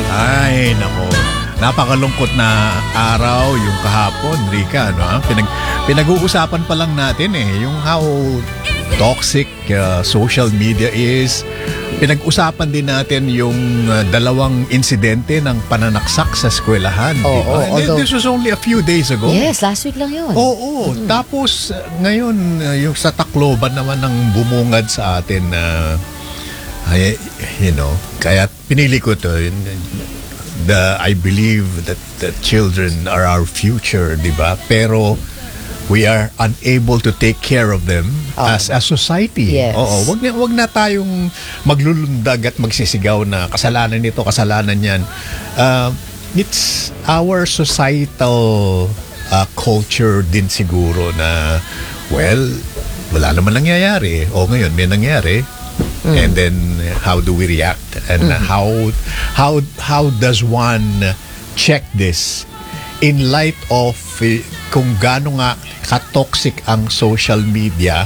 Ay, nako. Napakalungkot na araw yung kahapon, Rika. No? Pinag-uusapan pa lang natin yung how toxic social media is. Pinag-usapan din natin yung dalawang insidente ng pananaksak sa eskwelahan. Although, this was only a few days ago. Yes, last week lang yun. Oo. Tapos ngayon, yung sa Tacloban naman ng bumungad sa atin kaya pinili ko to. I believe that the children are our future, di ba? Pero we are unable to take care of them as a society. Yes. Oo, wag na tayong maglulundag at magsisigaw na kasalanan nito, kasalanan yan. It's our societal culture din siguro na, wala naman nangyayari. Ngayon may nangyari. And then how do we react? And how does one check this in light of kung gaano nga ka-toxic ang social media?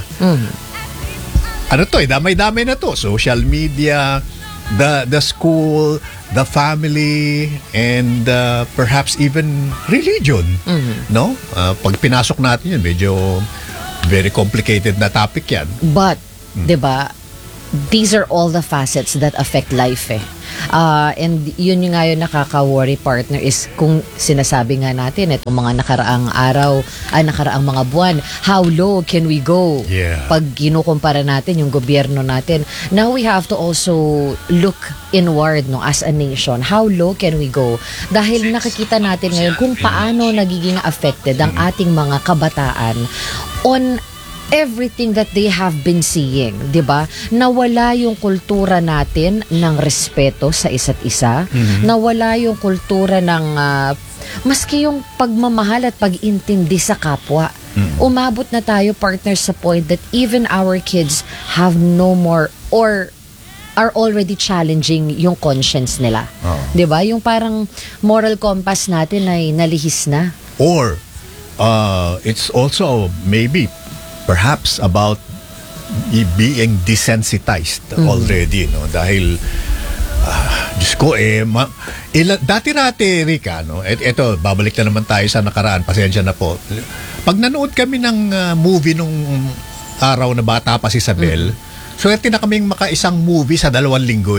Ano to damay-damay na to. Social media, the school, the family, and perhaps even religion. No? Pag pinasok natin yun, medyo very complicated na topic yan. But, di ba, these are all the facets that affect life and yun yung nga yung nakaka-worry, partner, is kung sinasabi nga natin itong mga nakaraang araw, nakaraang mga buwan, how low can we go? Pag kinukumpara natin yung gobyerno natin, now we have to also look inward as a nation. How low can we go? Dahil nakikita natin ngayon kung paano nagiging affected ang ating mga kabataan on everything that they have been seeing, 'di ba? Nawala yung kultura natin ng respeto sa isa't isa. Nawala yung kultura ng maski yung pagmamahal at pag-intindi sa kapwa. Umabot na tayo, partner, sa point that even our kids have no more or are already challenging yung conscience nila. 'Di ba? Yung parang moral compass natin ay nalihis na. Or it's also maybe perhaps about being desensitized already, no? Dahil Diyos ko, dati-rati, Rika, no? Eto, babalik na naman tayo sa nakaraan, pasensya na po. Pag nanood kami ng movie nung araw na bata pa si Isabel, swerte na kaming maka-isang movie sa 2 linggo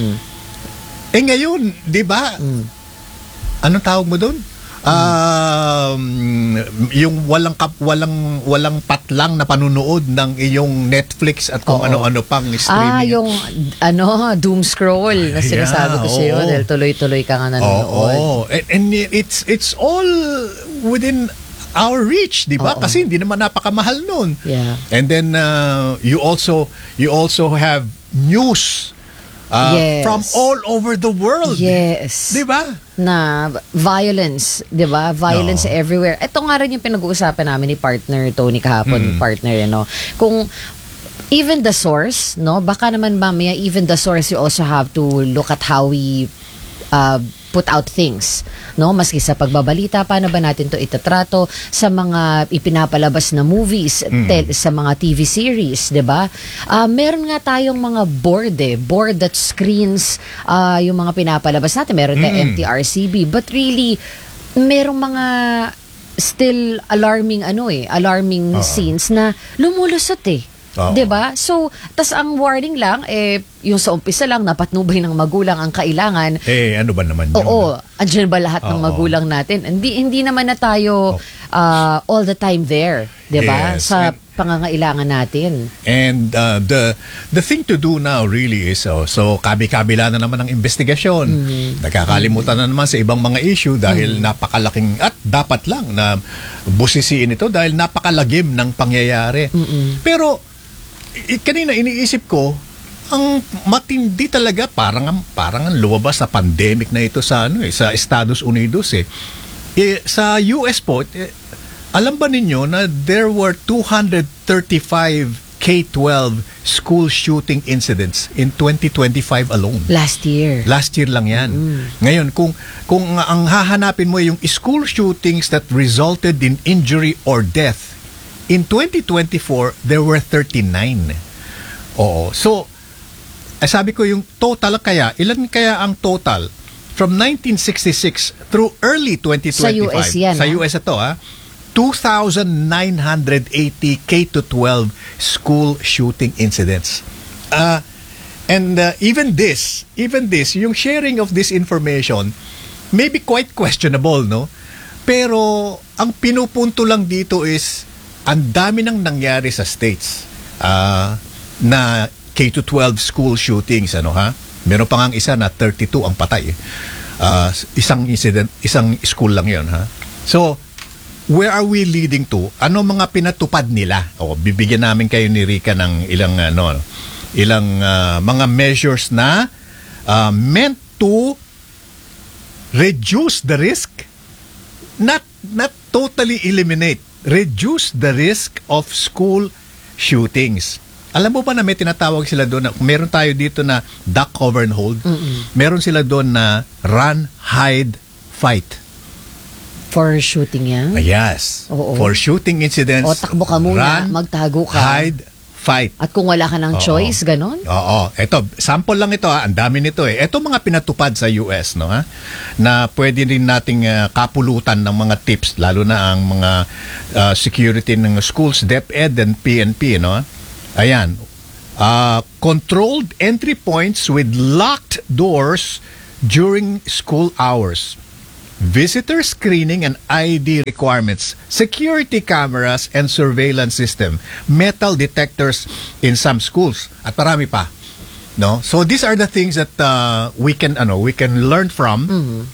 ngayon, di ba? Anong tawag mo doon? Yung walang patlang na panunood ng iyong Netflix at kung ano-ano pang streaming. Yung doom scroll na sinasabi ko sa'yo dahil tuloy-tuloy ka nga nanonood. And it's all within our reach, di ba? Kasi hindi naman napakamahal nun. Yeah. And then you also have news from all over the world. Yes. Di ba? Na violence, 'di ba? Violence everywhere. Ito nga rin yung pinag-uusapan namin ni partner Tony kahapon, partner, kung even the source, baka naman mamaya even the source, you also have to look at how we put out things, maski sa pagbabalita, paano ba natin to itatrato sa mga ipinapalabas na movies, sa mga TV series, 'di ba? Meron nga tayong mga board that screens yung mga pinapalabas natin. Meron tayong MTRCB, but really merong mga still alarming scenes na lumulusot 'di ba? So, tas ang warning lang yung sa umpisa lang napatnubay ng magulang ang kailangan. Ano ba naman yun? Andiyan ba lahat ng magulang natin? Hindi naman na tayo all the time there, 'di ba? Yes. Sa pangangailangan natin. And the thing to do now really is so kabi-kabila na naman ang investigasyon. Nakakalimutan na naman sa ibang mga issue dahil napakalaking at dapat lang na busisiin ito dahil napakalagim ng pangyayari. Pero kanina iniisip ko, ang matindi talaga, parang ang lumabas sa pandemic na ito sa sa Estados Unidos sa US po, alam ba ninyo na there were 235 K-12 school shooting incidents in 2025 alone? Last year lang yan. Ngayon, kung ang hahanapin mo yung school shootings that resulted in injury or death, in 2024, there were 39. So, sabi ko yung total ilan kaya ang total from 1966 through early 2025. Sa US yan, Sa ha? US ito, 2,980 K-12 school shooting incidents. And even this, yung sharing of this information may be quite questionable, no? Pero ang pinupunto lang dito is ang dami nang nangyari sa states na K-12 school shootings, ano ha? Meron pa ngang isa na 32 ang patay. Isang incident, isang school lang 'yon, ha? So, where are we leading to? Ano mga pinatupad nila? O bibigyan namin kayo ni Rica ng ilang mga measures na meant to reduce the risk, not totally eliminate, reduce the risk of school shootings. Alam mo ba na may tinatawag sila doon na meron tayo dito na duck, cover, and hold? Meron sila doon na run, hide, fight. For shooting yan? Yes. Oo. For shooting incidents. O, takbo ka muna, run, magtago ka. hide, fight. At kung wala ka ng choice, ganon? Oo. Ito, sample lang ito, ang dami nito eh. Ito mga pinatupad sa US, no, ha? Na pwede rin nating kapulutan ng mga tips, lalo na ang mga security ng schools, DepEd and PNP, no? Ayan. Controlled entry points with locked doors during school hours. Visitor screening and ID requirements, security cameras and surveillance system, metal detectors in some schools, at marami pa. No? So these are the things that we can learn from.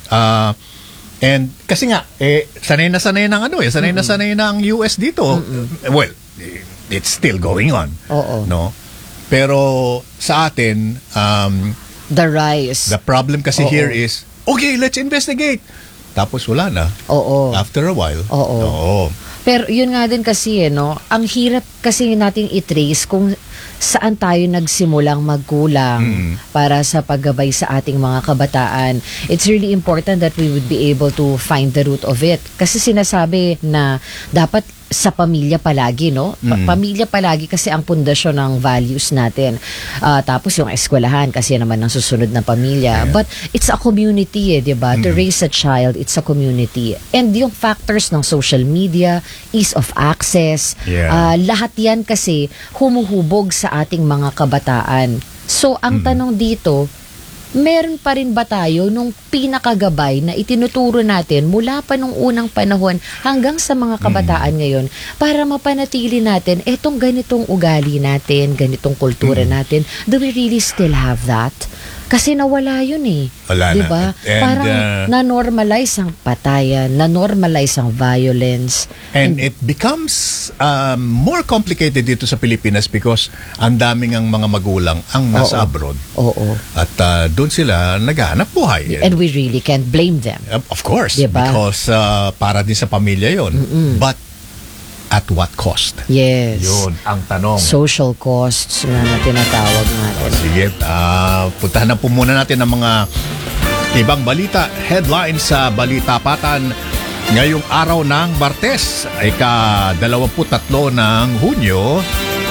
And kasi nga sanay na sanay ng US dito. Well, it's still going on. Oo. No? Pero sa atin The rise. the problem kasi Oo. here is, okay, let's investigate. Tapos wala na. Oo. After a while. Oo. Pero yun nga din kasi, no, ang hirap kasi nating i-trace kung saan tayo nagsimulang magkulang para sa paggabay sa ating mga kabataan. It's really important that we would be able to find the root of it. Kasi sinasabi na dapat sa pamilya palagi, no? Pamilya palagi kasi ang pundasyon ng values natin. Tapos yung eskwelahan kasi naman ang susunod na pamilya. Yeah. But it's a community, di ba? To raise a child, it's a community. And yung factors ng social media, ease of access, Yeah. lahat yan kasi humuhubog sa ating mga kabataan. So, ang tanong dito, meron pa rin ba tayo nung pinakagabay na itinuturo natin mula pa nung unang panahon hanggang sa mga kabataan ngayon para mapanatili natin etong ganitong ugali natin, ganitong kultura natin? Do we really still have that? Kasi nawala yun eh. Wala na. Diba? And, Parang na-normalize ang patayan, na-normalize ang violence. And it becomes more complicated dito sa Pilipinas because ang daming ang mga magulang ang nasa abroad. Oo. At doon sila naghahanap buhay. And we really can't blame them. Of course, Diba? because para din sa pamilya yon. But at what cost? Yes. Yun ang tanong. Social costs na tinatawag natin. Sige, puntahan na po muna natin ang mga ibang balita. Headlines sa Balita Patan ngayong araw ng Martes, ika-23 ng Hunyo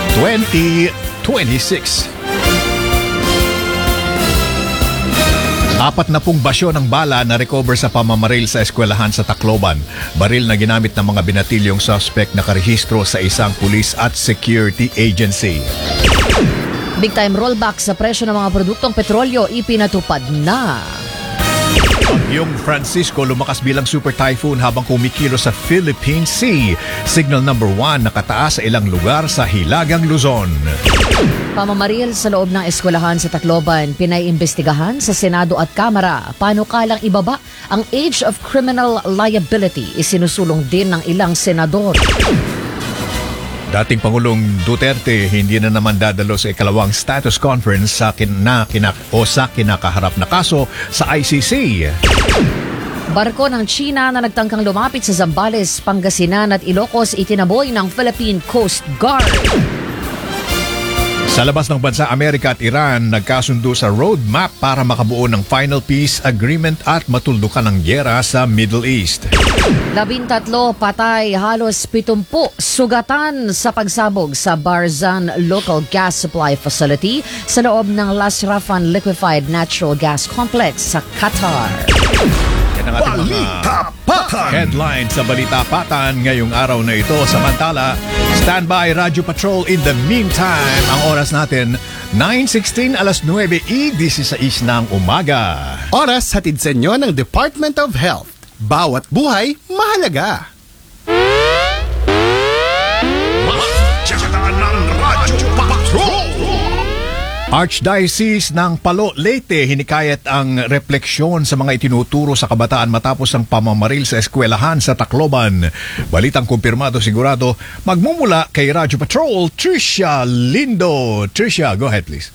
2026. 40 basyo ng bala na recover sa pamamaril sa eskwelahan sa Tacloban. Baril na ginamit ng mga binatilyong suspect na karehistro sa isang pulis at security agency. Big time rollback sa presyo ng mga produktong petrolyo ipinatupad na. Bagyong Francisco lumakas bilang super typhoon habang kumikilo sa Philippine Sea. Signal number 1 nakataas sa ilang lugar sa Hilagang Luzon. Pamamaril sa loob ng eskwelahan sa Tacloban, pinaiimbestigahan sa Senado at Kamara. Panukalang ibaba ang age of criminal liability. Isinusulong din ng ilang senador. Dating Pangulong Duterte hindi na naman dadalo sa ikalawang status conference sa kinakaharap na kaso sa ICC. Barko ng China na nagtangkang lumapit sa Zambales, Pangasinan at Ilocos itinaboy ng Philippine Coast Guard. Sa Sa labas ng bansa, Amerika at Iran nagkasundo sa roadmap para makabuo ng final peace agreement at matuldukan ng gyera sa Middle East. 13 patay, halos 70 sugatan sa pagsabog sa Barzan Local Gas Supply Facility sa loob ng Las Rafan Liquefied Natural Gas Complex sa Qatar. Yan ang ating mga headlines sa Balita Patan ngayong araw na ito. Samantala, standby Radyo Patrol in the meantime. Ang oras natin, 9:16 alas 9:16 ng umaga. Oras hatid sa inyo ng Department of Health. Bawat buhay, mahalaga. Archdiocese ng Palo, Leyte hinikayat ang refleksyon sa mga itinuturo sa kabataan matapos ang pamamaril sa eskwelahan sa Tacloban. Balitang kumpirmado sigurado, magmumula kay Radyo Patrol, Tricia Lindo. Tricia, go ahead please.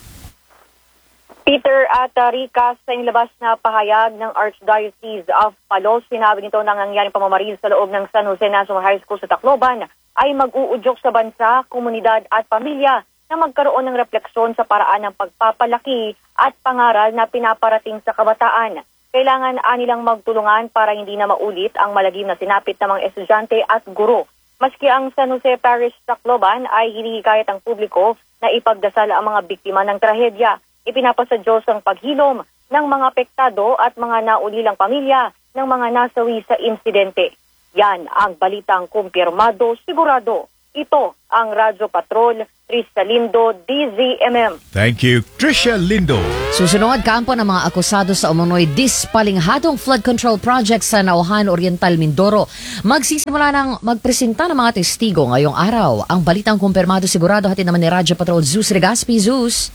Peter at Rica, sa inilabas na pahayag ng Archdiocese of Palo, sinabi nito na nangyaring pamamaril sa loob ng San Jose National High School sa Tacloban ay mag-uudyok sa bansa, komunidad at pamilya na magkaroon ng refleksyon sa paraan ng pagpapalaki at pangaral na pinaparating sa kabataan. Kailangan anilang magtulungan para hindi na maulit ang malagim na sinapit ng mga estudyante at guro. Maski ang San Jose Parish Tacloban ay hinihikayat ang publiko na ipagdasal ang mga biktima ng trahedya. Ipinapasa Diyos ang paghilom ng mga apektado at mga naulilang pamilya ng mga nasawi sa insidente. Yan ang balitang kumpirmado sigurado. Ito ang Radyo Patrol, Tricia Lindo, DZMM. Thank you, Tricia Lindo. Susunod, kampo ng mga akusado sa umunoy dispalinghadong flood control project sa Nauhan Oriental, Mindoro. Magsisimula ng magpresenta ng mga testigo ngayong araw. Ang balitang kumpirmado sigurado hatid naman ni Radyo Patrol Zeus Regaspi. Zeus.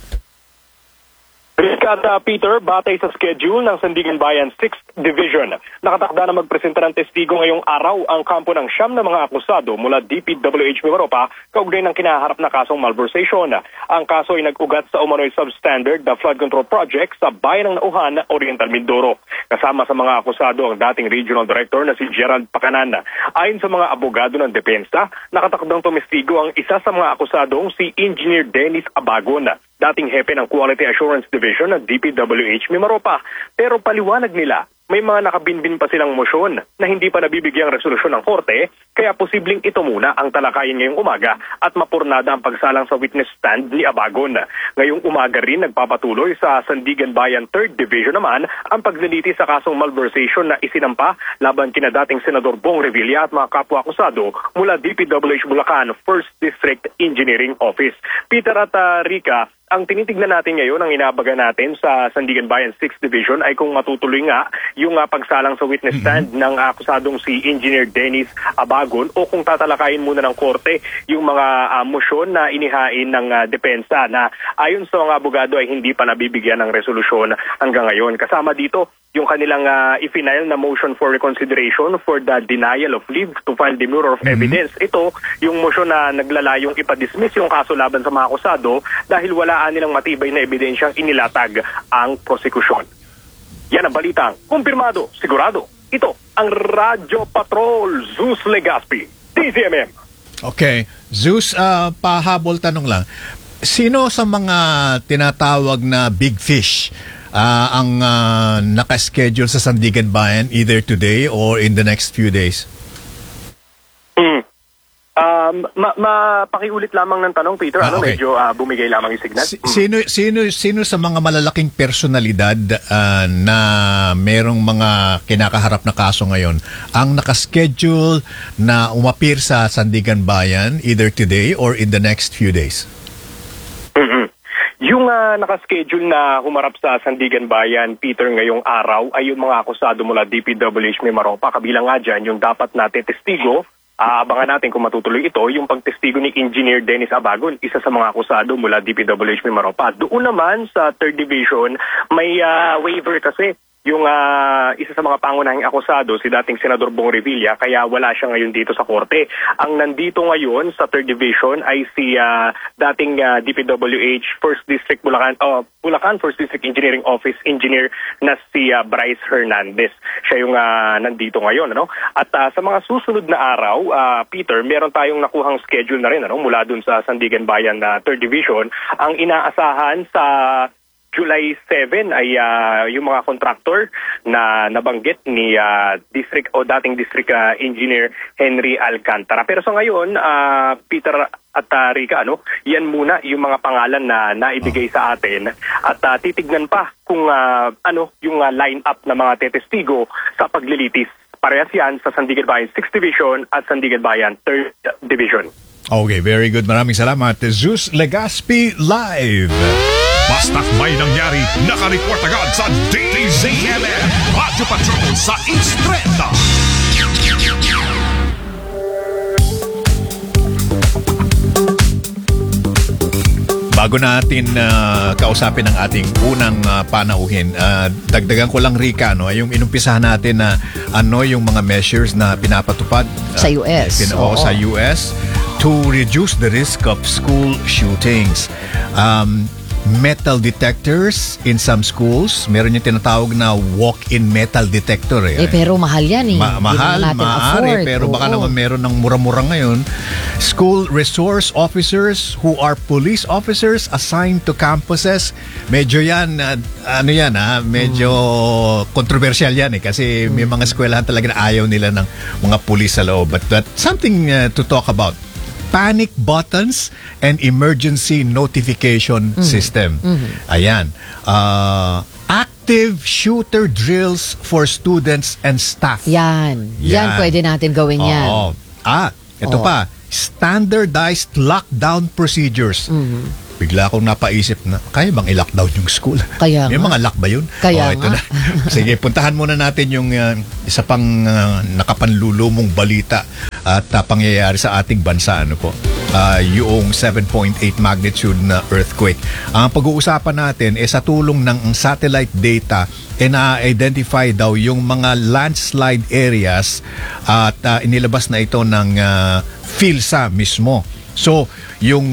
Ricardo Peter, batay sa schedule ng Sandigan Bayan 6th Division, nakatakda na magpresenta ng testigo ngayong araw ang kampo ng siyam na mga akusado mula DPWH Mimaropa kaugnay ng kinaharap na kasong malversation. Ang kaso ay nag-ugat sa umano'y substandard na flood control project sa bayan ng Nauhan, Oriental Mindoro. Kasama sa mga akusado ang dating regional director na si Gerald Pacanan. Ayon sa mga abogado ng depensa, nakatakdang tumestigo ang isa sa mga akusadong si Engineer Dennis Abagon, dating hepe ng Quality Assurance Division ng DPWH Mimaropa. Pero paliwanag nila, may mga nakabinbin pa silang motion na hindi pa nabibigyang resolusyon ng korte, kaya posibleng ito muna ang talakayin ngayong umaga at mapurnada ang pagsalang sa witness stand ni Abagon. Ngayong umaga rin nagpapatuloy sa Sandigan Bayan 3rd Division naman ang pagliliti sa kasong malversation na isinampa laban kina dating Senador Bong Revilla at mga kapwa-akusado mula DPWH Bulacan 1st District Engineering Office. Peter at Rica, ang tinitignan natin ngayon, ang inaabagan natin sa Sandigan Bayan 6th Division ay kung matutuloy nga yung pagsalang sa witness stand ng akusadong si Engineer Dennis Abagon o kung tatalakayin muna ng korte yung mga motion na inihain ng depensa na ayon sa mga abogado ay hindi pa nabibigyan ng resolusyon hanggang ngayon. Kasama dito yung kanilang i-final na motion for reconsideration for the denial of leave to file demurrer of evidence. Ito, yung motion na naglalayong ipadismiss yung kaso laban sa mga akusado dahil walaan nilang matibay na ebidensyang inilatag ang prosekusyon. Yan ang balitang kumpirmado, sigurado. Ito ang Radyo Patrol, Zeus Legaspi, DZMM. Okay, Zeus, pahabol tanong lang. Sino sa mga tinatawag na big fish ang nakaschedule sa Sandigan Bayan either today or in the next few days? Pakiulit lamang ng tanong, Peter. Okay. Medyo bumigay lamang yung signal. Sino sa mga malalaking personalidad na merong mga kinakaharap na kaso ngayon ang nakaschedule na umapir sa Sandigan Bayan either today or in the next few days? Yung nakaschedule na humarap sa Sandigan Bayan, Peter, ngayong araw ay yung mga akusado mula DPWH Mimaropa. Kabilang nga dyan yung dapat natin testigo. Abangan natin kung matutuloy ito, yung pagtestigo ni Engineer Dennis Abagon, isa sa mga akusado mula DPWH Mimaropa. Doon naman sa 3rd Division, may waiver kasi yung isa sa mga pangunahing akusado, si dating Senador Bong Revilla, kaya wala siya ngayon dito sa korte. Ang nandito ngayon sa 3rd Division ay si dating DPWH 1st District Bulacan 1st District Engineering Office Engineer na si Bryce Hernandez. Siya yung nandito ngayon. Ano? At sa mga susunod na araw, Peter, meron tayong nakuhang schedule na rin mula dun sa Sandigan Bayan na 3rd Division. Ang inaasahan sa July 7 ay yung mga contractor na nabanggit ni dating District Engineer Henry Alcantara. Pero sa ngayon, Peter at Rica, yan muna yung mga pangalan na naibigay sa atin at titignan pa kung yung line-up ng mga tetestigo sa paglilitis. Parehas yan sa Sandigan Bayan 6th Division at Sandigan Bayan 3rd Division. Okay, very good. Maraming salamat. Zeus Legaspi Live. Basta't may nangyari, naka-report agad sa DZMM Radio Patrol sa East 30. Bago natin kausapin ang ating unang panauhin, dagdagan ko lang, Rica, yung inumpisahan natin na yung mga measures na pinapatupad Sa US. sa US to reduce the risk of school shootings. Metal detectors in some schools. Meron yung tinatawag na walk-in metal detector. Pero mahal yan mahal, Hindi naman natin maaari, afford. pero baka naman meron ng mura-mura ngayon. School resource officers who are police officers assigned to campuses. Medyo yan, medyo controversial yan kasi may mga eskwelahan talaga na ayaw nila ng mga police sa loob. But something to talk about. Panic buttons and emergency notification system. Ayan. Active shooter drills for students and staff. Yan pwede natin gawin yan. Oo. Ito pa. Standardized lockdown procedures. Bigla akong napaisip na, kaya bang i-lockdown yung school? Kaya May nga. mga lock ba yun? Kaya ito nga. na. Sige, puntahan muna natin yung isa pang nakapanlulumong balita at pangyayari sa ating bansa. Yung 7.8 magnitude na earthquake. Ang pag-uusapan natin sa tulong ng satellite data na-identify daw yung mga landslide areas at inilabas na ito ng PhilSA mismo. So, yung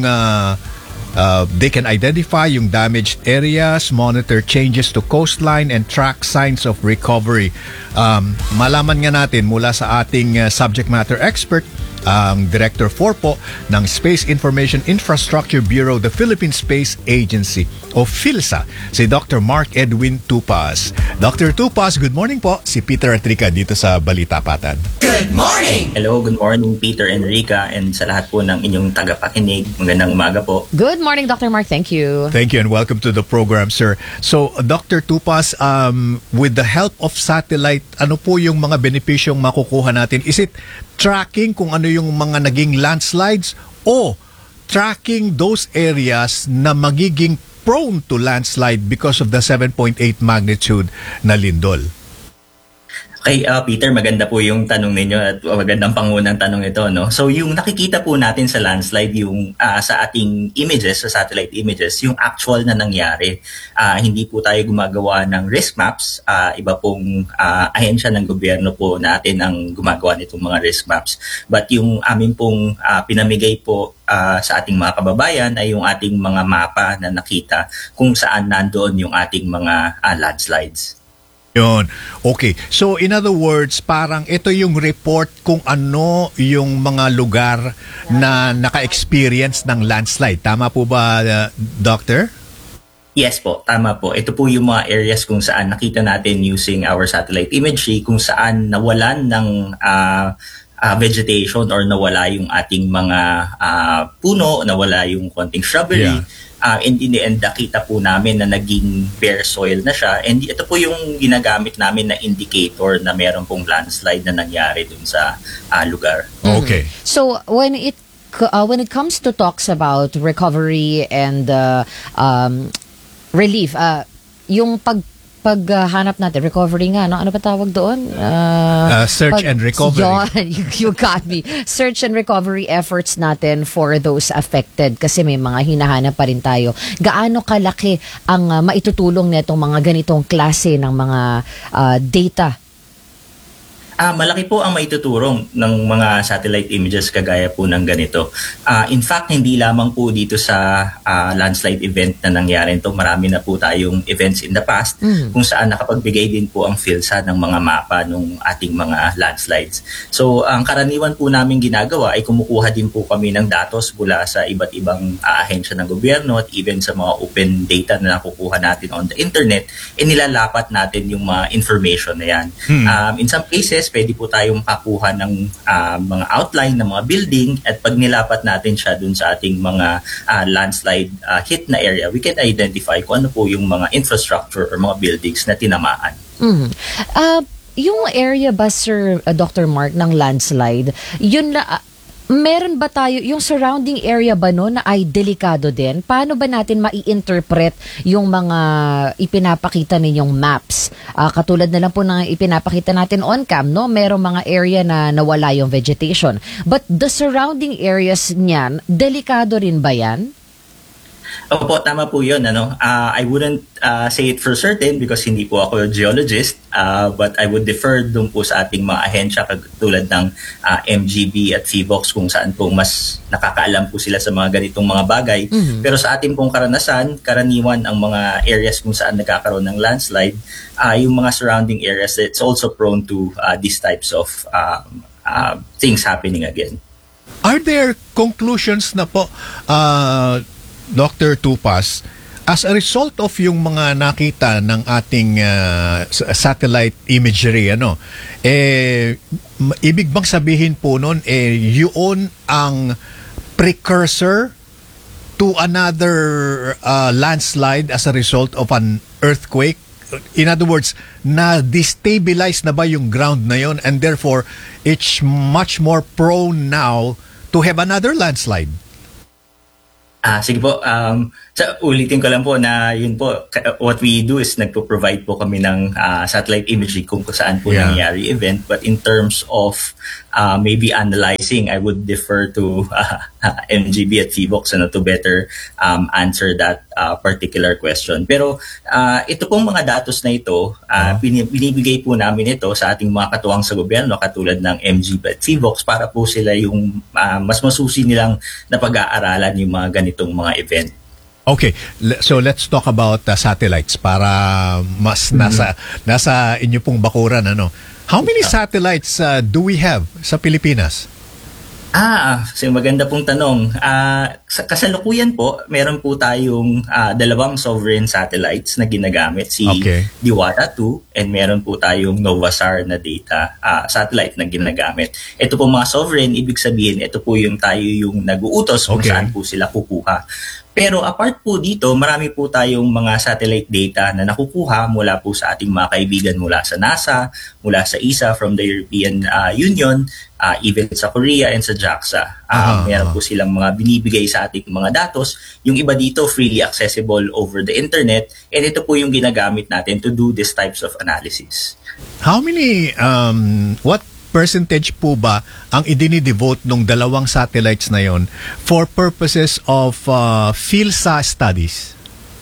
they can identify yung damaged areas, monitor changes to coastline, and track signs of recovery. Malaman nga natin mula sa ating subject matter expert, ang Director 4 po ng Space Information Infrastructure Bureau, the Philippine Space Agency o PhilSA, si Dr. Mark Edwin Tupas. Dr. Tupas, good morning po. Si Peter at Rica dito sa Balita Patan. Good morning! Hello, good morning Peter and Rica, and sa lahat po ng inyong tagapakinig. Magandang umaga po. Good morning, Dr. Mark. Thank you. Thank you and welcome to the program, sir. So, Dr. Tupas, with the help of satellite, ano po yung mga benepisyong makukuha natin? Is it tracking kung ano yung mga naging landslides o tracking those areas na magiging prone to landslide because of the 7.8 magnitude na lindol? Okay, Peter, maganda po yung tanong ninyo at magandang pangunang tanong ito, no? So, yung nakikita po natin sa landslide, yung sa ating images, sa satellite images, yung actual na nangyari. Hindi po tayo gumagawa ng risk maps. Iba pong ahensya ng gobyerno po natin ang gumagawa nitong mga risk maps. But yung amin pong pinamigay po sa ating mga kababayan ay yung ating mga mapa na nakita kung saan nandoon yung ating mga landslides. Yun. Okay. So, in other words, parang ito yung report kung ano yung mga lugar na naka-experience ng landslide. Tama po ba, Doctor? Yes po, tama po. Ito po yung mga areas kung saan nakita natin using our satellite imagery, kung saan nawalan ng vegetation or nawala yung ating mga puno, nawala yung konting shrubbery. Yeah. And in the end, nakita po namin na naging bare soil na siya. And ito po yung ginagamit namin na indicator na meron pong landslide na nangyari dun sa lugar. Okay. So, when it comes to talks about recovery and relief, yung paghanap natin, recovery nga, no? Ano ba tawag doon? Search and recovery. Yun, you got me. Search and recovery efforts natin for those affected kasi may mga hinahanap pa rin tayo. Gaano kalaki ang maitutulong netong mga ganitong klase ng mga data? Malaki po ang maituturong ng mga satellite images kagaya po ng ganito. In fact, hindi lamang po dito sa landslide event na nangyari ito. Marami na po tayong events in the past kung saan nakapagbigay din po ang PhilSA ng mga mapa ng ating mga landslides. So, ang karaniwan po namin ginagawa ay kumukuha din po kami ng datos mula sa iba't ibang ahensya ng gobyerno at even sa mga open data na nakukuha natin on the internet, nilalapat natin yung mga information na yan. In some cases, pwede po tayong makakuha ng mga outline ng mga building at pag nilapat natin siya dun sa ating mga landslide hit na area, we can identify kung ano po yung mga infrastructure or mga buildings na tinamaan. Yung area ba, Sir Dr. Mark, ng landslide, yun na... meron ba tayo, yung surrounding area ba no na ay delikado din? Paano ba natin mai-interpret yung mga ipinapakita ninyong maps? Katulad na lang po ng ipinapakita natin on cam, no? Merong mga area na nawala yung vegetation. But the surrounding areas niyan, delikado rin ba yan? Opo, tama po yun. I wouldn't say it for certain because hindi po ako geologist, but I would defer dun po sa ating mga ahensya tulad ng MGB at PHIVOX kung saan po mas nakakaalam po sila sa mga ganitong mga bagay. Pero sa ating pong karanasan, karaniwan ang mga areas kung saan nagkakaroon ng landslide, yung mga surrounding areas, it's also prone to these types of things happening again. Are there conclusions na po, Dr. Tupas, as a result of yung mga nakita ng ating satellite imagery, ibig bang sabihin po nun, yun ang precursor to another landslide as a result of an earthquake? In other words, na-destabilize na ba yung ground na yun and therefore it's much more prone now to have another landslide? Sige po, ulitin ko lang po na yun po, what we do is nagpo-provide po kami ng satellite imagery kung saan po nangyari event. But in terms of maybe analyzing, I would defer to MGB at PHIVOX to better answer that particular question. Pero ito pong mga datos na ito, binibigay po namin ito sa ating mga katuwang sa gobyerno katulad ng MGB at PHIVOX para po sila yung mas masusi nilang napag-aaralan yung mga ganitong mga event. Okay, so let's talk about satellites para mas nasa inyo pong bakuran. How many satellites do we have sa Pilipinas? So maganda pong tanong. Sa kasalukuyan po, meron po tayong dalawang sovereign satellites na ginagamit, si Diwata 2 and meron po tayong Novasar na data satellite na ginagamit. Ito po mga sovereign, ibig sabihin, ito po yung tayo yung nag-uutos kung saan po sila kukuha. Pero apart po dito, marami po tayong mga satellite data na nakukuha mula po sa ating mga kaibigan mula sa NASA, mula sa ESA, from the European Union, even sa Korea and sa JAXA. Meron po silang mga binibigay sa ating mga datos. Yung iba dito freely accessible over the internet and ito po yung ginagamit natin to do these types of analysis. How many, what percentage po ba ang idinidevote ng dalawang satellites na yon for purposes of PhilSA studies?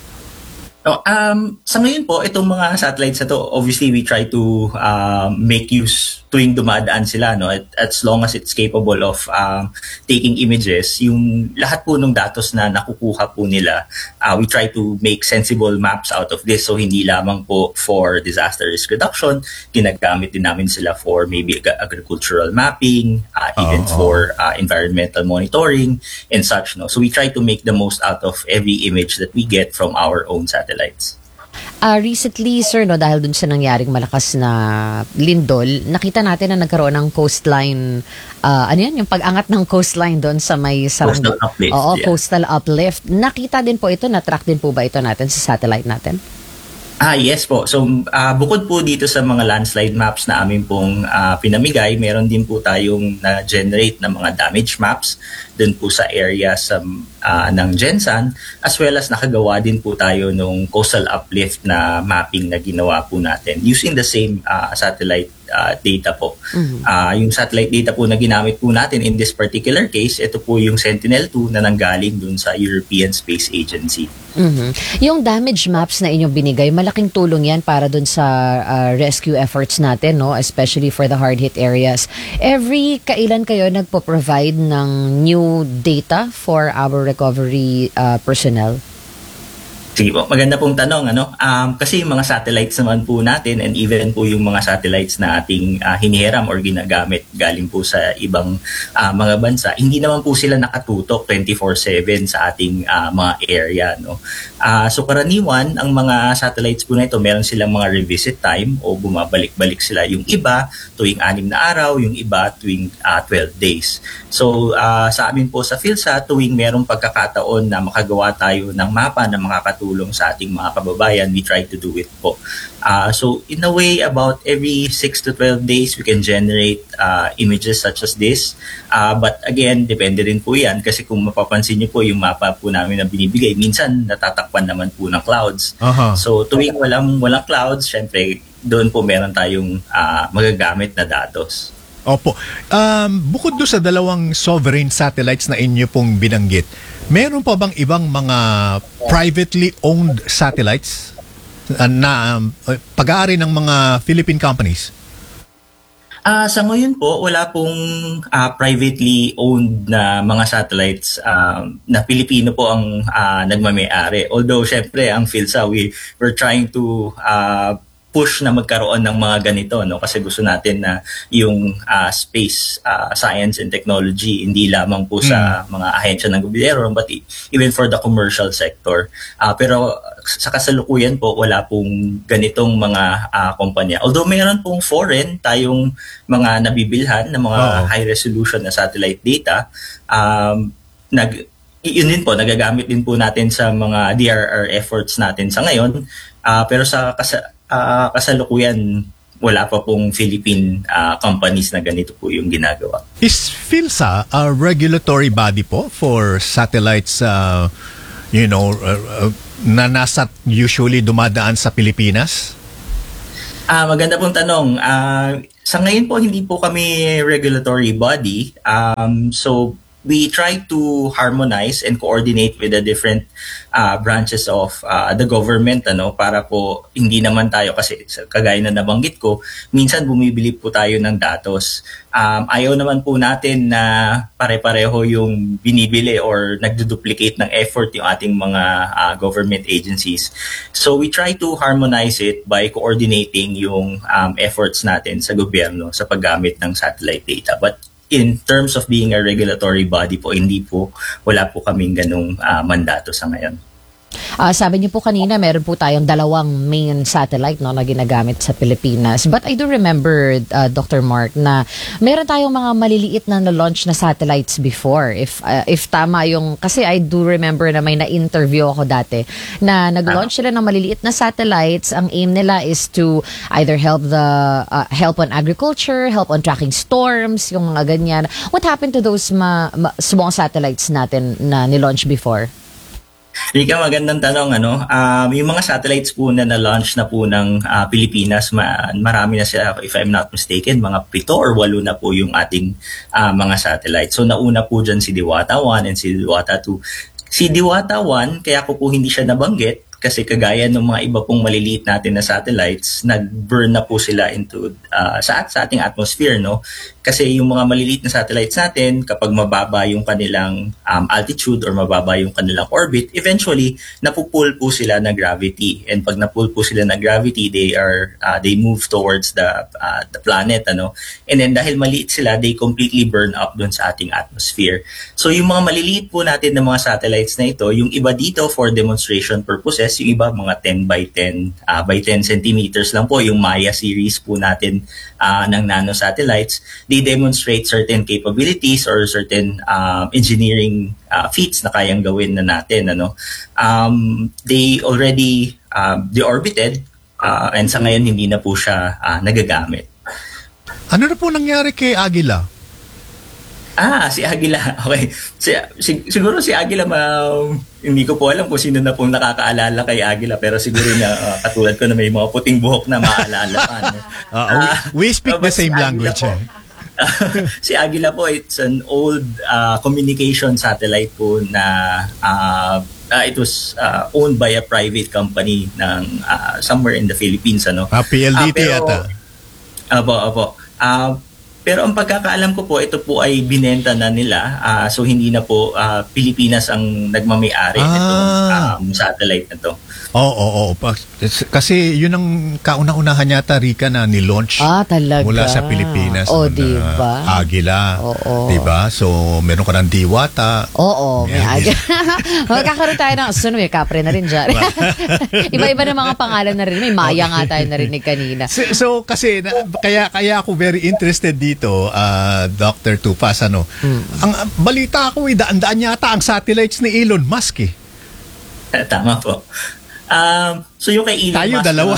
Sa ngayon po, itong mga satellites na to, obviously we try to make use tuwing dumadaan sila, as long as it's capable of taking images. Yung lahat po ng datos na nakukuha po nila, we try to make sensible maps out of this. So hindi lamang po for disaster risk reduction, ginagamit din namin sila for maybe agricultural mapping, even for environmental monitoring and such. So we try to make the most out of every image that we get from our own satellites. Recently, sir, dahil dun sa nangyaring malakas na lindol, nakita natin na nagkaroon ng coastline, yung pag-angat ng coastline doon sa may coastal uplift. Coastal uplift. Nakita din po ito, na-track din po ba ito natin sa satellite natin? Yes po. So, bukod po dito sa mga landslide maps na amin pong pinamigay, meron din po tayong na-generate na mga damage maps dun po sa area sa ng GenSan, as well as nakagawa din po tayo nung coastal uplift na mapping na ginawa po natin using the same satellite data po. Yung satellite data po na ginamit po natin in this particular case, ito po yung Sentinel-2 na nanggaling dun sa European Space Agency. Yung damage maps na inyong binigay, malaking tulong yan para dun sa rescue efforts natin, no? Especially for the hard-hit areas. Every kailan kayo nagpo-provide ng new data for our recovery personnel? Sige po, maganda pong tanong. Kasi yung mga satellites naman po natin and even po yung mga satellites na ating hinihiram or ginagamit galing po sa ibang mga bansa, hindi naman po sila nakatutok 24/7 sa ating mga area. No? So karaniwan, ang mga satellites po na ito, meron silang mga revisit time o bumabalik-balik sila. Yung iba tuwing 6 na araw, yung iba tuwing 12 days. So sa amin po sa PhilSat, tuwing merong pagkakataon na makagawa tayo ng mapa na makakatulong sa ating mga kababayan, we try to do it po. So in a way, about every 6 to 12 days, we can generate images such as this. But again, depende rin po yan kasi kung mapapansin niyo po yung mapa po namin na binibigay, minsan natatakpan naman po ng clouds. So tuwing walang clouds, syempre doon po meron tayong magagamit na datos. Opo. Bukod doon sa dalawang sovereign satellites na inyo pong binanggit, meron pa bang ibang mga privately owned satellites na pag-aari ng mga Philippine companies? Sa ngayon po, wala pong privately owned na mga satellites na Pilipino po ang nagmamay-ari. Although, syempre, ang PhilSat, we're trying to push na magkaroon ng mga ganito, no? Kasi gusto natin na yung space science and technology hindi lamang po sa mga ahensya ng gobyerno but even for the commercial sector. Pero sa kasalukuyan po wala pong ganitong mga kumpanya. Although mayroon pong foreign tayong mga nabibilhan na mga high resolution na satellite data, yun din po, nagagamit din po natin sa mga DRR efforts natin sa ngayon. Pero sa kasalukuyan, wala pa pong Philippine companies na ganito po yung ginagawa. Is PhilSat a regulatory body po for satellites, na nasa usually dumadaan sa Pilipinas? Maganda pong tanong. Sa ngayon po, hindi po kami regulatory body. So, we try to harmonize and coordinate with the different branches of the government para po hindi naman tayo kasi kagaya na nabanggit ko, minsan bumibili po tayo ng datos. Ayaw naman po natin na pare-pareho yung binibili or nagduduplicate ng effort yung ating mga government agencies. So we try to harmonize it by coordinating yung efforts natin sa gobyerno sa paggamit ng satellite data. But in terms of being a regulatory body po, hindi po, wala po kaming ganung mandato sa ngayon. Sabi niyo po kanina, meron po tayong dalawang main satellite na ginagamit sa Pilipinas. But I do remember, Dr. Mark, na meron tayong mga maliliit na na-launch na satellites before. If tama yung, kasi I do remember na may na-interview ako dati na nag-launch sila ng maliliit na satellites. Ang aim nila is to either help on agriculture, help on tracking storms, yung mga ganyan. What happened to those small satellites natin na ni-launch before? Rika, magandang tanong. Yung mga satellites po na na-launch na po ng Pilipinas, marami na sila, if I'm not mistaken, mga 7 or 8 na po yung ating mga satellites. So nauna po dyan si Diwata 1 and si Diwata 2. Si Diwata 1, kaya ko po hindi siya nabanggit kasi kagaya ng mga iba pong maliliit natin na satellites, nag-burn na po sila into sa ating atmosphere, no? Kasi yung mga maliliit na satellites natin, kapag mababa yung kanilang altitude or mababa yung kanilang orbit, eventually napupull po sila na gravity. And pag napull po sila na gravity, they move towards the planet, And then dahil maliit sila, they completely burn up dun sa ating atmosphere. So yung mga maliliit po natin na mga satellites na ito, yung iba dito for demonstration purposes, yung iba mga 10 by 10 by 10 centimeters lang po, yung Maya series po natin ng nano satellites. They demonstrate certain capabilities or certain engineering feats na kayang gawin na natin. They already deorbited and sa ngayon hindi na po siya nagagamit. Ano na po nangyari kay Agila? Si Aguila. Okay. Siguro si Aguila, hindi ko po alam kung sino na pong nakakaalala kay Aguila, pero siguro na katulad ko na may mga puting buhok na maalala pa. No? We speak the same language. Si Aguila po, it's an old communication satellite po na it was owned by a private company ng somewhere in the Philippines. PLDT yata. Apo. Pero ang pagkakaalam ko po, ito po ay binenta na nila. So hindi na po Pilipinas ang nagmamay-ari nitong satellite na to. Oo. Kasi yun ang kauna-unahan yata, Rika, na ni-launch talaga. mula sa Pilipinas. Diba? Águila. Oo. Diba? So, meron ka ng Diwata. Oo, may Águila. Magkakaroon tayo ng may Capre na rin dyan. Iba-iba na mga pangalan na rin. May Maya nga tayo narinig kanina. So, kasi, kaya ako very interested dito, Dr. Tupas, Ang balita ko, daan-daan yata ang satellites ni Elon Musk. Tama po. So yung kay Elon Musk. Tayo dalawa.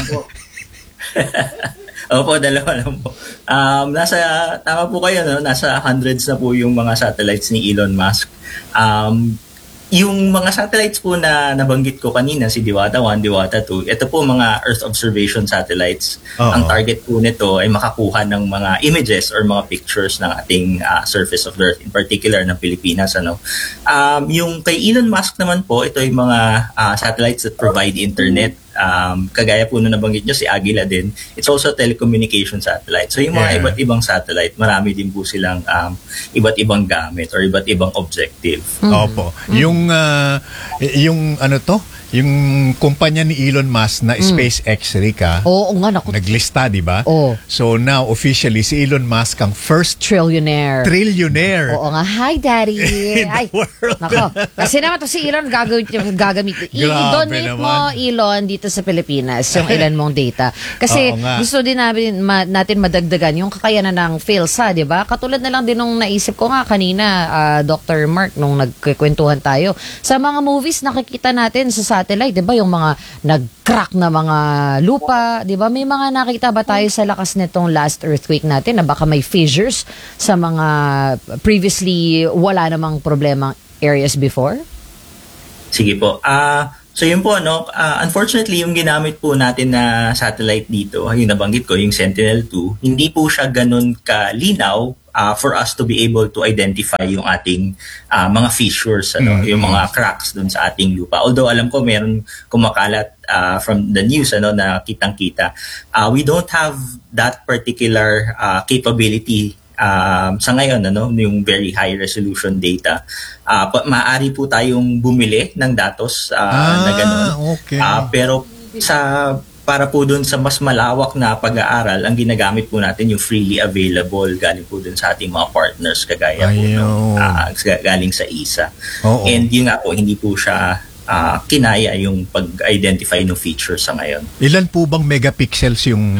Opo, dalawa lang po. Tama po kayo, no? Nasa hundreds na po yung mga satellites ni Elon Musk. Yung mga satellites po na nabanggit ko kanina, si Diwata 1, Diwata 2, ito po mga Earth observation satellites. Ang target po nito ay makakuha ng mga images or mga pictures ng ating surface of the Earth, in particular ng Pilipinas. Yung kay Elon Musk naman po, ito ay mga satellites that provide internet. Kagaya po na nabanggit nyo, si Aguila din. It's also a telecommunication satellite. So yung mga iba't ibang satellite, marami din po silang iba't ibang gamit or iba't ibang objective. Opo. Yung yung kumpanya ni Elon Musk na SpaceX, Rika, naglista, di ba? So now, officially, si Elon Musk ang first trillionaire. Oo nga. Hi, Daddy. In the world. Nako. Kasi naman to si Elon gagamit. I-donate mo, Elon, dito sa Pilipinas, yung ilan mong data. Kasi gusto din natin madagdagan yung kakayanan ng PhilSA, di ba? Katulad na lang din nung naisip ko nga kanina, Dr. Mark, nung nagkikwentuhan tayo. Sa mga movies, nakikita natin sa satellite, 'di ba, yung mga nag-crack na mga lupa, 'di ba? May mga nakita ba tayo sa lakas nitong last earthquake natin na baka may fissures sa mga previously wala namang problemang areas before? Sige po. So yun po, unfortunately, yung ginamit po natin na satellite dito, yung nabanggit ko, yung Sentinel-2, hindi po siya ganun kalinaw for us to be able to identify yung ating mga fissures, yung mga cracks dun sa ating lupa. Although alam ko meron kumakalat from the news na kitang-kita. We don't have that particular capability sa ngayon, yung very high resolution data. Maaari po tayong bumili ng datos na gano'n. Okay. Pero para po dun sa mas malawak na pag-aaral, ang ginagamit po natin yung freely available galing po dun sa ating mga partners kagaya po galing sa ESA. And yun nga po, hindi po siya kinaya yung pag-identify ng feature sa ngayon. Ilan po bang megapixels yung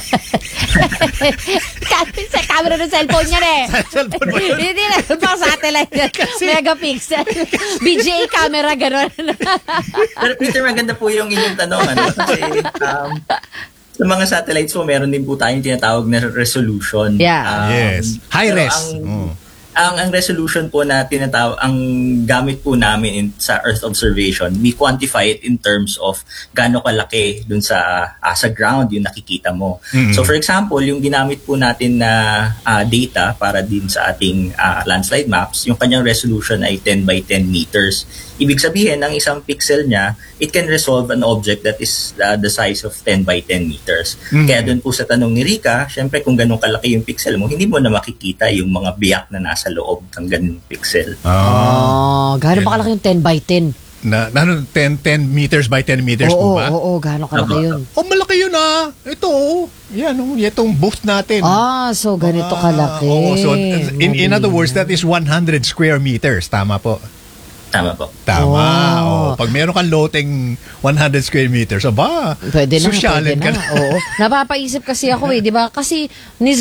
sa camera ng cellphone niya cellphone mo yun? Hindi na, pang satellite. Megapixel. BGA camera, gano'n. Pero Peter, maganda po yung inyong tanong. Kasi sa mga satellites po, meron din po tayong tinatawag na resolution. Yeah. Yes. High res. Ang resolution po na tinatawag, ang gamit po namin sa Earth observation, we quantify it in terms of gaano kalaki dun sa ground yung nakikita mo. So for example, yung ginamit po natin na data para din sa ating landslide maps, yung kanyang resolution ay 10 by 10 meters. Ibig sabihin, ang isang pixel niya, it can resolve an object that is the size of 10 by 10 meters. Kaya dun po sa tanong ni Rika, syempre kung ganun kalaki yung pixel mo, hindi mo na makikita yung mga biyak na nasa loob ng ganung pixel. Gano'n pa kalaki yung 10 by 10? 10 meters by 10 meters po ba? Oo, gano'n kalaki yun. Malaki yun Ito, yan itong booth natin. So ganito kalaki. So in other words, that is 100 square meters. Tama po. Tama po. Tama. Pag meron kang loteng 100 square meters, pwede na. sosyalin ka na. Oo. Napapaisip kasi ako di ba? Kasi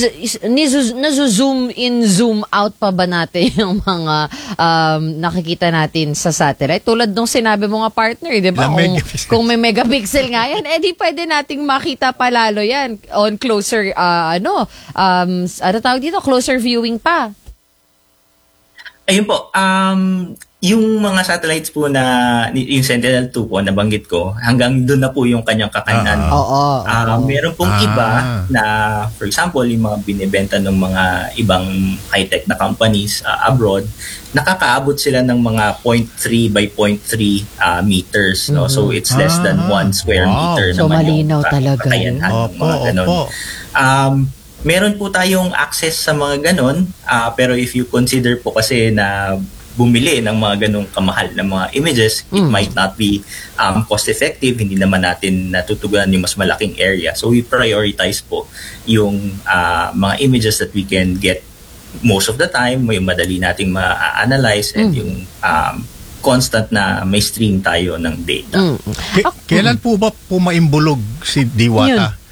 zoom in, zoom out pa ba natin yung mga nakikita natin sa satellite? Tulad nung sinabi mo nga partner, di ba? Kung may megapixel nga yan, di pwede nating makita palalo yan on closer, tawag dito, closer viewing pa. Ayun po, yung mga satellites po na, yung Sentinel-2 po, nabanggit ko, hanggang doon na po yung kanyang kakayanan. Oo. Meron pong iba na, for example, yung mga binibenta ng mga ibang high-tech na companies abroad, nakakaabot sila ng mga 0.3 by 0.3 meters. No? So, it's less than 1 square meter So, naman malinaw yung talaga kakayanan yun. ng mga ganun. Meron po tayong access sa mga ganon, pero if you consider po kasi na bumili ng mga ganong kamahal na mga images, it might not be cost-effective, hindi naman natin natutugunan yung mas malaking area. So we prioritize po yung mga images that we can get most of the time, yung madali nating ma-analyze, and yung constant na may stream tayo ng data. Kailan po ba pumaimbulog si Diwata?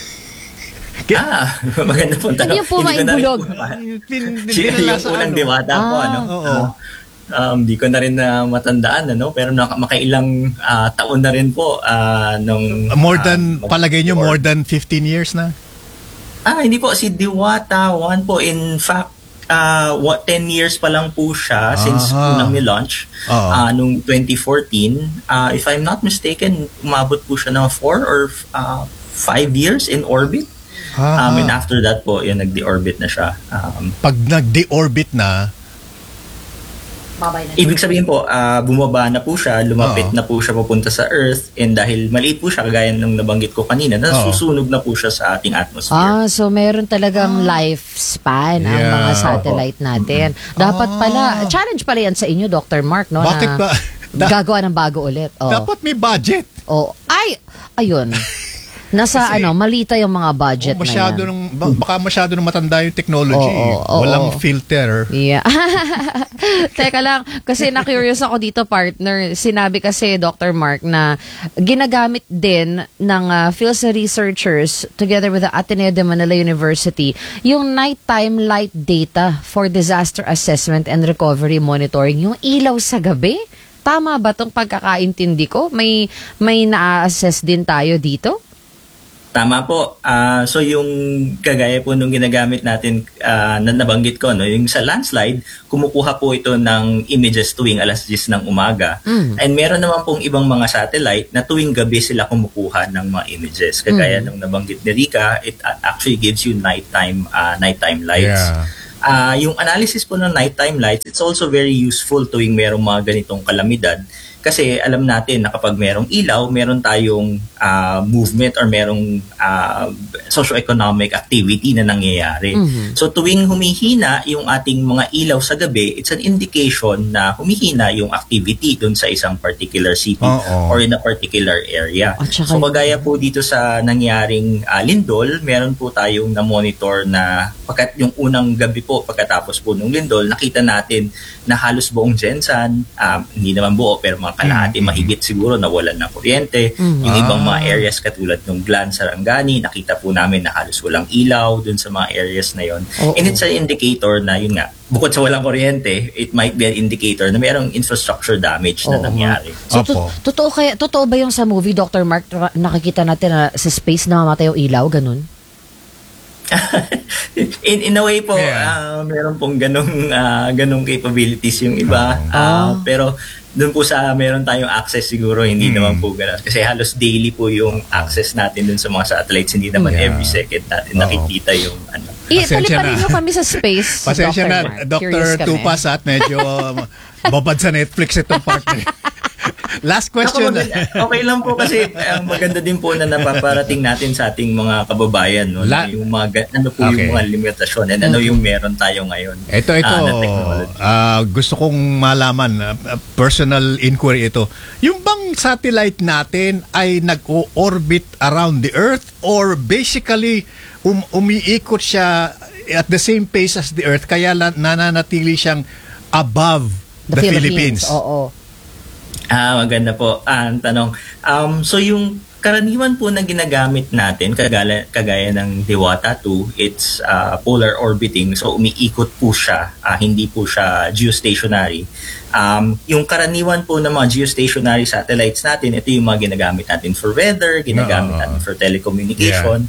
Maganda po tanong. Ano yung pumaimbulog? Yung unang Diwata po, ano? Di ko na rin matandaan, ano? Pero makailang taon na rin po nung... palagay nyo, more than 15 years na? Hindi po. Si Diwata 1 po, in fact, 10 years pa lang po siya since unang ni-launch nung 2014. If I'm not mistaken, umabot po siya ng 4 or 5 years in orbit. And after that po, yun, nag-de-orbit na siya. Pag nag-de-orbit na, ibig sabihin po, bumaba na po siya, lumapit na po siya papunta sa Earth, and dahil maliit po siya, kagaya nung nabanggit ko kanina, nasusunog na po siya sa ating atmosphere. So meron talagang lifespan ang mga satellite natin. Dapat pala, challenge pala yan sa inyo, Dr. Mark, no? Bakit na ba? Gagawa ng bago ulit. Dapat may budget. Ayun. Nasa malita yung mga budget na yan. Baka masyado nang matanda yung technology. Walang filter. Yeah. Teka lang, kasi na-curious ako dito, partner. Sinabi kasi, Dr. Mark, na ginagamit din ng PhilSA researchers together with the Ateneo de Manila University yung nighttime light data for disaster assessment and recovery monitoring. Yung ilaw sa gabi. Tama ba itong pagkakaintindi ko? May na-assess din tayo dito? Tama po. So yung kagaya po nung ginagamit natin na nabanggit ko, no, yung sa landslide, kumukuha po ito ng images tuwing alas 10 ng umaga. And meron naman pong ibang mga satellite na tuwing gabi sila kumukuha ng mga images. Kagaya nung nabanggit ni Rica, it actually gives you nighttime lights. Yeah. Yung analysis po ng nighttime lights, it's also very useful tuwing merong mga ganitong kalamidad. Kasi alam natin na kapag merong ilaw, meron tayong movement or merong socio-economic activity na nangyayari. So tuwing humihina yung ating mga ilaw sa gabi, it's an indication na humihina yung activity dun sa isang particular city or in a particular area. So kagaya po dito sa nangyaring lindol, meron po tayong na-monitor na yung unang gabi po pagkatapos po ng lindol, nakita natin na halos buong Jensan, hindi naman buo pero mga kalahati mahigit siguro nawalan ng kuryente. Yung ibang mga areas katulad ng Glan, Sarangani, nakita po namin na halos walang ilaw dun sa mga areas na yon. And it's an indicator na yun nga, bukod sa walang kuryente, it might be an indicator na mayroong infrastructure damage na nangyari. So, totoo ba yung sa movie, Dr. Mark, nakikita natin na sa space namamatay yung ilaw, ganun? in a way po, meron pong ganong capabilities yung iba. Pero doon po sa meron tayong access siguro, hindi naman po gano'n. Kasi halos daily po yung access natin doon sa mga satellites. Hindi naman every second natin nakikita yung ano. Paliparin nyo kami sa space. Pasensya na, Dr. Tupas, at medyo babad sa Netflix itong partner. Last question. Okay lang po kasi maganda din po na napaparating natin sa ating mga kababayan, no? Yung mga ano po yung mga limitasyon and ano yung meron tayo ngayon. Ito na technology. Gusto kong malaman, personal inquiry ito. Yung bang satellite natin ay nag-orbit around the Earth or basically umiikot siya at the same pace as the Earth kaya nananatili siyang above the Philippines? Oo. Maganda po ang tanong. So yung karaniwan po na ginagamit natin, kagaya ng Diwata 2, it's polar orbiting. So umiikot po siya, hindi po siya geostationary. Yung karaniwan po ng mga geostationary satellites natin, ito yung mga ginagamit natin for weather, ginagamit natin for telecommunication.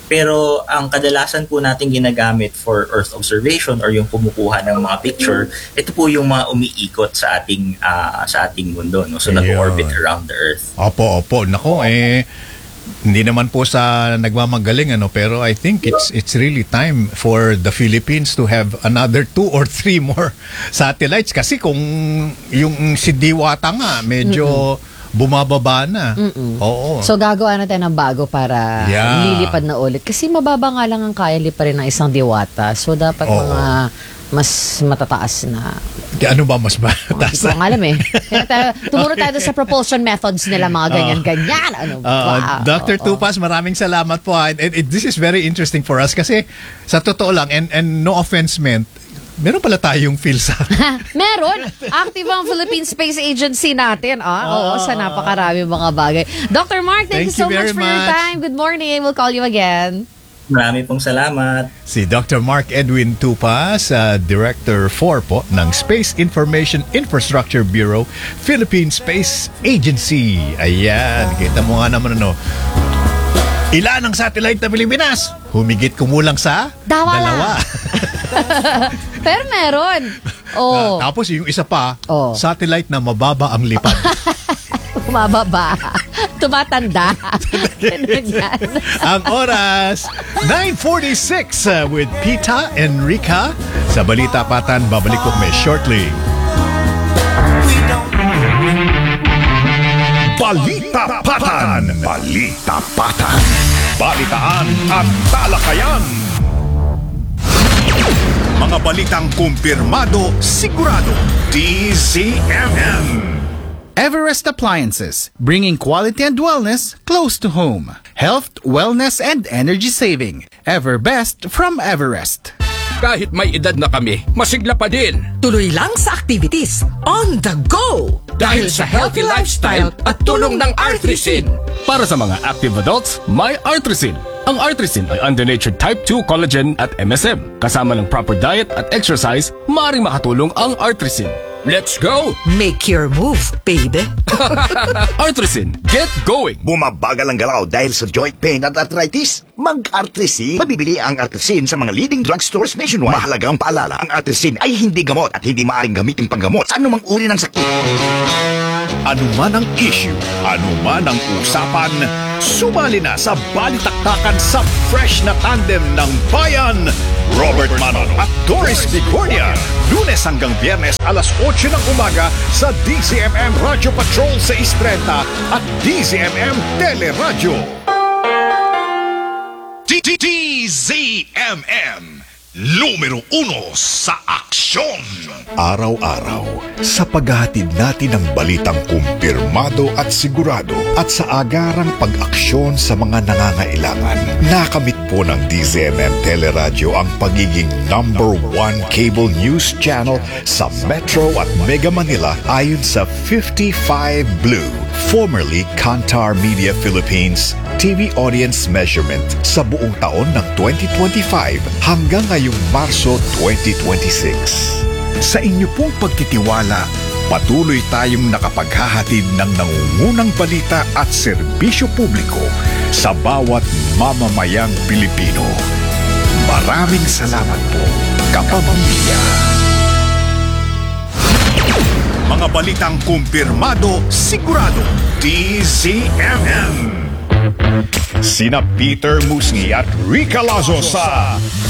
Pero ang kadalasan po natin ginagamit for Earth observation or yung kumukuha ng mga picture, ito po yung mga umiikot sa ating mundo, no? So nag-orbit around the Earth. Opo. Nako, hindi naman po sa nagmamagaling, pero I think it's really time for the Philippines to have another 2 or 3 more satellites. Kasi kung yung si Diwata nga, medyo bumababa na. Oo. So gagawa na tayo ng bago para lilipad na ulit. Kasi mababa nga lang ang kaya liparin ng isang Diwata. So dapat mga mas matataas na. Ano ba mas mataas? Hindi ko ang alam eh. Tumuro tayo sa propulsion methods nila, mga ganyan-ganyan. Dr. Tupas, maraming salamat po. This is very interesting for us kasi sa totoo lang, and no offense meant, meron pala tayong PhilSat. Meron. Active ang Philippine Space Agency natin. Oo, sa napakarami mga bagay. Dr. Mark, thank you so much for your time. Good morning. We'll call you again. Marami pong salamat. Si Dr. Mark Edwin Tupas, Director 4 po ng Space Information Infrastructure Bureau, Philippine Space Agency. Ayan, kita mo nga naman ilan ang satellite na Pilipinas? Humigit kumulang sa dalawa. Pero meron. Tapos yung isa pa, satellite na mababa ang lipad. Mababa. Tumatanda. Ang oras, 9:46 with Pita Enrica. Sa Balita Patan, babalik ko may shortly. Balita Patan. Balita Patan. Balitaan at talakayan. Mga balitang kumpirmado, sigurado. DZMM. Everest Appliances, bringing quality and wellness close to home. Health, wellness, and energy saving. Everbest from Everest. Kahit may edad na kami, masigla pa din. Tuloy lang sa activities. On the go! Dahil sa healthy lifestyle at tulong ng Artrisin. Para sa mga active adults, may Artrisin. Ang Artrisin ay undenatured type 2 collagen at MSM. Kasama ng proper diet at exercise, maaaring makatulong ang Artrisin. Let's go! Make your move, baby! Artrisin, get going! Bumabagal ang galaw dahil sa joint pain at arthritis? Mag-Artrisin. Mabibili ang Artrisin sa mga leading drugstores nationwide. Mahalagang paalala, ang Artrisin ay hindi gamot at hindi maaaring gamitin panggamot sa anumang uri ng sakit. Ano man ang issue, ano man ang usapan, sumali na sa balitaktakan sa fresh na tandem ng bayan. Robert Manon at Doris Vigornia. Lunes hanggang Biyernes alas 8 ng umaga sa DZMM Radio Patrol 630 at DZMM Teleradyo. DZMM numero 1 sa aksyon. Araw-araw, sa paghahatid natin ng balitang kumpirmado at sigurado at sa agarang pag-aksyon sa mga nangangailangan, nakamit po ng DZMM Teleradyo ang pagiging #1 cable news channel sa Metro at Mega Manila ayon sa 55 Blue, formerly Kantar Media Philippines, TV audience measurement sa buong taon ng 2025 hanggang ngayong Marso 2026. Sa inyo pong pagtitiwala, patuloy tayong nakapaghahatid ng nangungunang balita at serbisyo publiko sa bawat mamamayang Pilipino. Maraming salamat po, kapamilya. Mga balitang kumpirmado, sigurado, DZMM. Sina Peter Musngi at Rica Lazo sa